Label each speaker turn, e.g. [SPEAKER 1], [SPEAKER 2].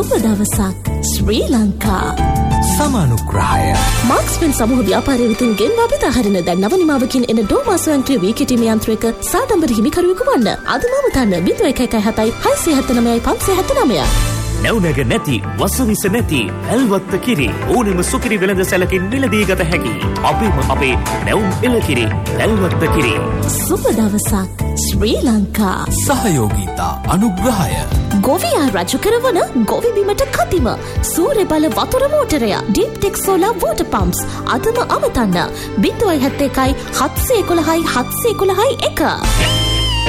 [SPEAKER 1] සුබ දවසක් ශ්‍රී ලංකා.
[SPEAKER 2] සමානුග්‍රහය
[SPEAKER 1] මාක්ස්මෙන් සමූහ ව්‍යාපාරය වෙතින් ගෙන්වා බෙදා හරින දැන් නව නිමාවකින් එන ඩෝමා ස්වයංක්‍රීය වීකිටීම් යන්ත්‍රයක සාඩම්බර හිමිකරුවෙකු වන්න. අද මාමතන්න 0117 679 579.
[SPEAKER 3] නැවුනග නැති වසවිස නැති ඇල්වත්ත කිරි ඕනෙම සුකිරි වෙළඳ සැලකින් මිලදී ගත හැකි අපේ නැවුම් එළකිරි ඇල්වත්ත කිරි.
[SPEAKER 1] සුබ දවසක් ශ්‍රී ලංකා.
[SPEAKER 2] සහයෝගීතා අනුග්‍රහය
[SPEAKER 1] ගොවියා රජ කරවන ගොවි බිමට කතිම සූර්ය බල වතුර මෝටරය ඩීප්ටෙක් සෝලාර් වෝටර් පම්ප්ස් අදම අමතන්න 071 711 711 1.